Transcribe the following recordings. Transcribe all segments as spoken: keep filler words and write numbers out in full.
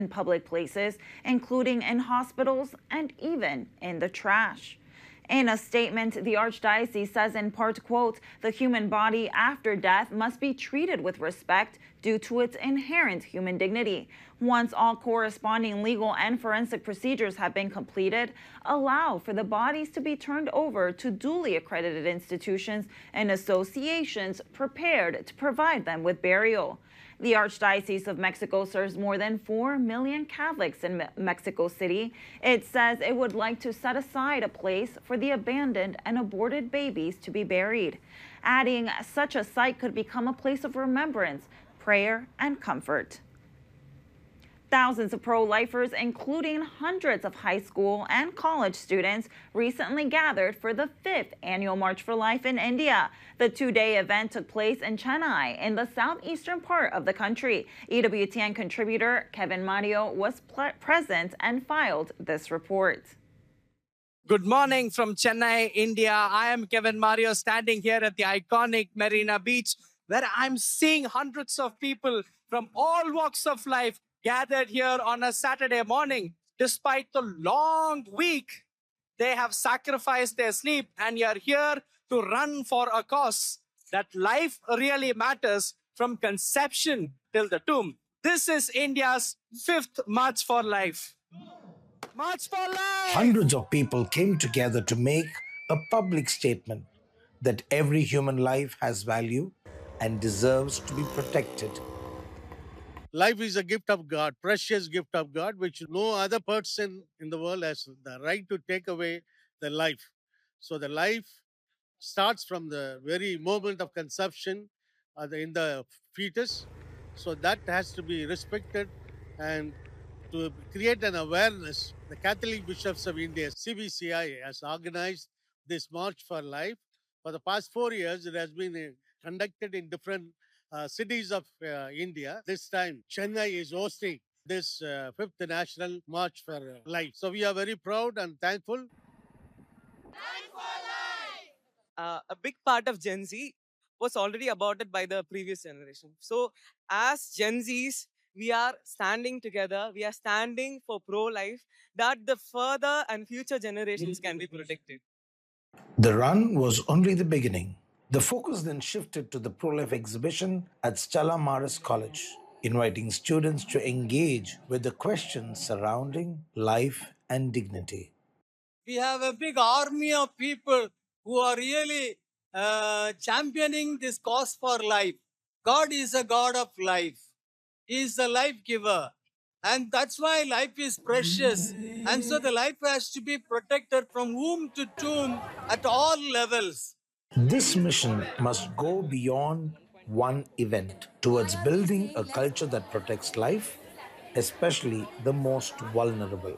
in public places, including in hospitals and even in the trash. In a statement, the Archdiocese says in part, quote, "The human body after death must be treated with respect due to its inherent human dignity. Once all corresponding legal and forensic procedures have been completed, allow for the bodies to be turned over to duly accredited institutions and associations prepared to provide them with burial." The Archdiocese of Mexico serves more than four million Catholics in Me Mexico City. It says it would like to set aside a place for the abandoned and aborted babies to be buried, adding such a site could become a place of remembrance, prayer, and comfort. Thousands of pro-lifers, including hundreds of high school and college students, recently gathered for the fifth annual March for Life in India. The two-day event took place in Chennai, in the southeastern part of the country. E W T N contributor Kevin Mario was present and filed this report. Good morning from Chennai, India. I am Kevin Mario, standing here at the iconic Marina Beach, where I'm seeing hundreds of people from all walks of life gathered here on a Saturday morning. Despite the long week, they have sacrificed their sleep and you're here to run for a cause that life really matters from conception till the tomb. This is India's fifth March for Life. March for Life! Hundreds of people came together to make a public statement that every human life has value and deserves to be protected. Life is a gift of God, precious gift of God, which no other person in the world has the right to take away the life. So the life starts from the very moment of conception uh, in the fetus. So that has to be respected, and to create an awareness, the Catholic Bishops of India, C B C I, has organized this March for Life. For the past four years, it has been uh, conducted in different Uh, cities of uh, India. This time, Chennai is hosting this uh, fifth National March for Life. So we are very proud and thankful. Life for life! Uh, a big part of Gen Z was already aborted by the previous generation. So as Gen Zs, we are standing together. We are standing for pro-life, that the further and future generations can be protected. The run was only the beginning. The focus then shifted to the pro-life exhibition at Stella Maris College, inviting students to engage with the questions surrounding life and dignity. We have a big army of people who are really uh, championing this cause for life. God is a God of life. He is the life giver. And that's why life is precious. And so the life has to be protected from womb to tomb at all levels. This mission must go beyond one event towards building a culture that protects life, especially the most vulnerable.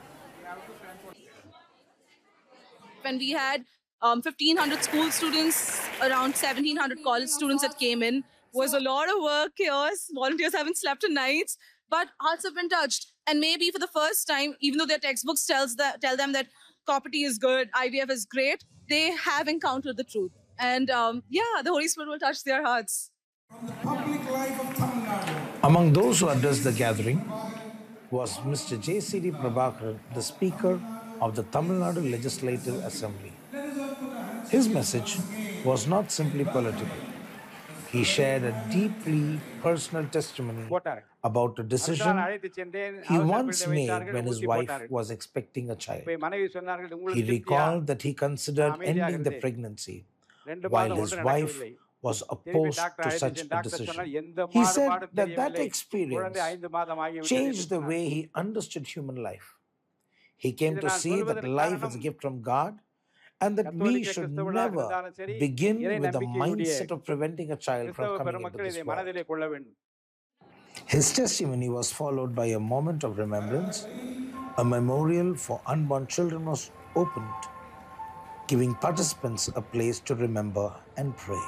When we had um, fifteen hundred school students, around seventeen hundred college students that came in, was a lot of work, chaos. Volunteers haven't slept at nights, but hearts have been touched. And maybe for the first time, even though their textbooks tells that, tell them that COPD is good, I V F is great, they have encountered the truth. And um, yeah, the Holy Spirit will touch their hearts. From the public life of Tamil Nadu. Among those who addressed the gathering was Mister J C D Prabhakaran, the Speaker of the Tamil Nadu Legislative Assembly. His message was not simply political. He shared a deeply personal testimony about a decision he once made when his wife was expecting a child. He recalled that he considered ending the pregnancy, while his wife was opposed to such a decision. He said that that experience changed the way he understood human life. He came to see that life is a gift from God, and that we should never begin with the mindset of preventing a child from coming into this world. His testimony was followed by a moment of remembrance. A memorial for unborn children was opened, giving participants a place to remember and pray.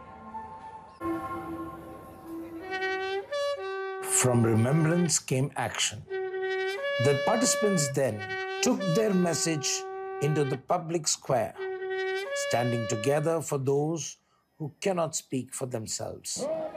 From remembrance came action. The participants then took their message into the public square, standing together for those who cannot speak for themselves.